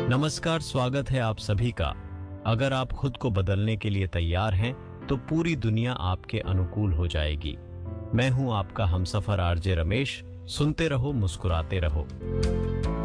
नमस्कार, स्वागत है आप सभी का। अगर आप खुद को बदलने के लिए तैयार हैं, तो पूरी दुनिया आपके अनुकूल हो जाएगी। मैं हूं आपका हमसफर आरजे रमेश। सुनते रहो, मुस्कुराते रहो।